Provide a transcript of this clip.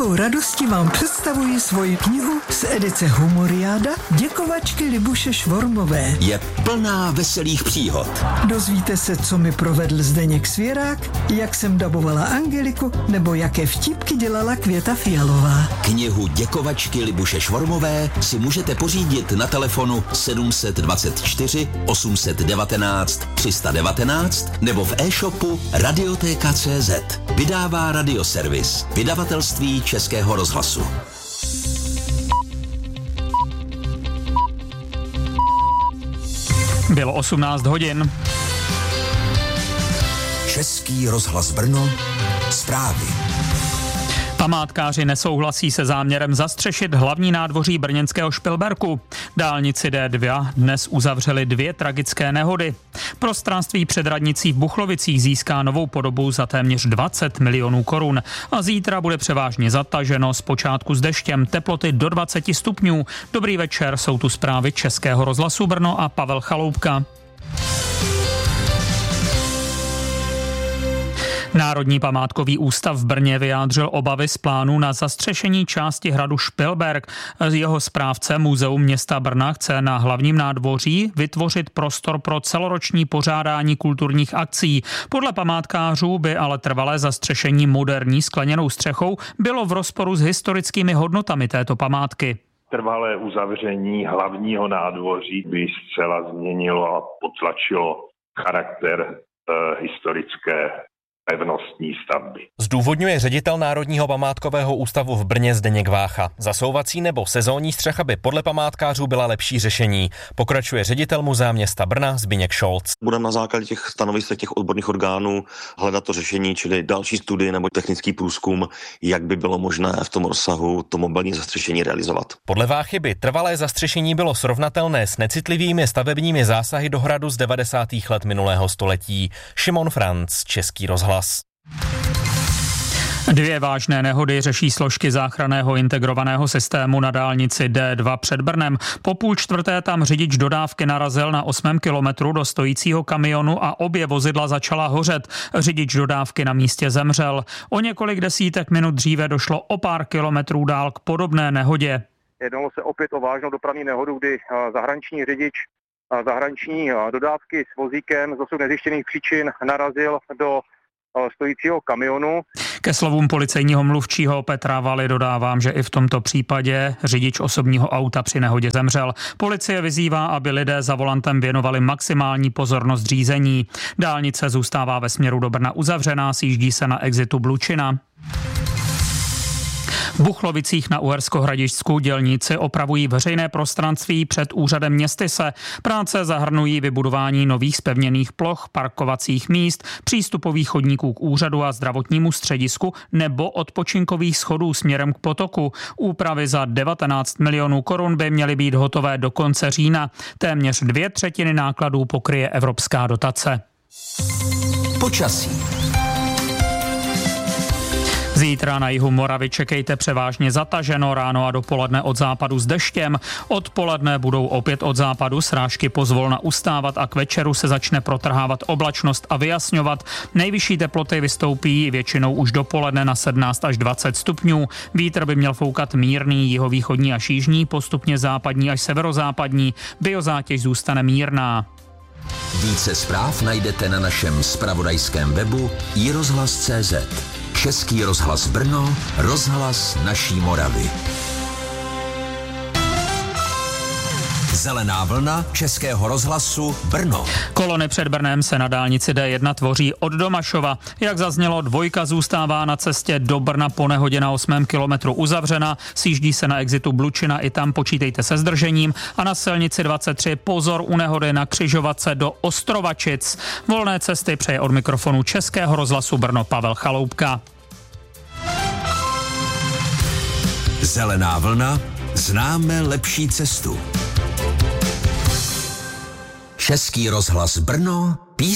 velkou radostí vám představuji svoji knihu z edice Humoriáda Děkovačky Libuše Švormové. Je plná veselých příhod. Dozvíte se, co mi provedl Zdeněk Svěrák, jak jsem dabovala Angeliku, nebo jaké vtípky dělala Květa Fialová. Knihu Děkovačky Libuše Švormové si můžete pořídit na telefonu 724 819 319 nebo v e-shopu Radiotéka.cz. Vydává Radioservis, vydavatelství Českého rozhlasu. Bylo 18 hodin. Český rozhlas Brno, zprávy. Památkáři nesouhlasí se záměrem zastřešit hlavní nádvoří brněnského Špilberku. Dálnici D2 dnes uzavřely 2 tragické nehody. Prostranství před radnicí v Buchlovicích získá novou podobu za téměř 20 milionů korun. A zítra bude převážně zataženo, zpočátku s deštěm, teploty do 20 stupňů. Dobrý večer, jsou tu zprávy Českého rozhlasu Brno a Pavel Chaloupka. Národní památkový ústav v Brně vyjádřil obavy z plánu na zastřešení části hradu Špilberk. Jeho správce Muzeum města Brna chce na hlavním nádvoří vytvořit prostor pro celoroční pořádání kulturních akcí. Podle památkářů by ale trvalé zastřešení moderní skleněnou střechou bylo v rozporu s historickými hodnotami této památky. Trvalé uzavření hlavního nádvoří by zcela změnilo a potlačilo charakter historické pevnostní stavby. Zdůvodňuje ředitel Národního památkového ústavu v Brně Zdeněk Vácha. Zasouvací nebo sezónní střecha by podle památkářů byla lepší řešení. Pokračuje ředitel Muzea města Brna Zbyněk Šolc. Budeme na základě těch stanovisek těch odborných orgánů hledat to řešení, čili další studie nebo technický průzkum, jak by bylo možné v tom rozsahu to mobilní zastřešení realizovat. Podle Váchy by trvalé zastřešení bylo srovnatelné s necitlivými stavebními zásahy do hradu z 90. let minulého století. Šimon Franc, Český rozhlas. 2 vážné nehody řeší složky záchranného integrovaného systému na dálnici D2 před Brnem. Po 3:30 tam řidič dodávky narazil na 8. kilometru do stojícího kamionu a obě vozidla začala hořet. Řidič dodávky na místě zemřel. O několik desítek minut dříve došlo o pár kilometrů dál k podobné nehodě. Jednalo se opět o vážnou dopravní nehodu, kdy zahraniční řidič zahraniční dodávky s vozíkem z dosud nezjištěných příčin narazil do stojícího kamionu. Ke slovům policejního mluvčího Petra Valy dodávám, že i v tomto případě řidič osobního auta při nehodě zemřel. Policie vyzývá, aby lidé za volantem věnovali maximální pozornost řízení. Dálnice zůstává ve směru do Brna uzavřená, sjíždí se na exitu Blučina. V Buchlovicích na Uherskohradišťsku dělníci opravují veřejné prostranství před úřadem Městyse. Práce zahrnují vybudování nových zpevněných ploch, parkovacích míst, přístupových chodníků k úřadu a zdravotnímu středisku nebo odpočinkových schodů směrem k potoku. Úpravy za 19 milionů korun by měly být hotové do konce října. Téměř 2/3 nákladů pokryje evropská dotace. Počasí. Zítra na jihu Moravy čekejte převážně zataženo, ráno a dopoledne od západu s deštěm. Odpoledne budou opět od západu srážky pozvolna ustávat a k večeru se začne protrhávat oblačnost a vyjasňovat. Nejvyšší teploty vystoupí většinou už dopoledne na 17 až 20 stupňů. Vítr by měl foukat mírný, jihovýchodní až jižní, postupně západní až severozápadní. Biozátěž zůstane mírná. Více zpráv najdete na našem zpravodajském webu iRozhlas.cz. Český rozhlas Brno, rozhlas naší Moravy. Zelená vlna Českého rozhlasu Brno. Kolony před Brnem se na dálnici D1 tvoří od Domašova. Jak zaznělo, 2 zůstává na cestě do Brna po nehodě na 8. kilometru uzavřena. Sjíždí se na exitu Blučina, i tam počítejte se zdržením. A na silnici 23 pozor u nehody na křižovatce do Ostrovačic. Volné cesty přeje od mikrofonu Českého rozhlasu Brno Pavel Chaloupka. Zelená vlna, známe lepší cestu. Český rozhlas Brno,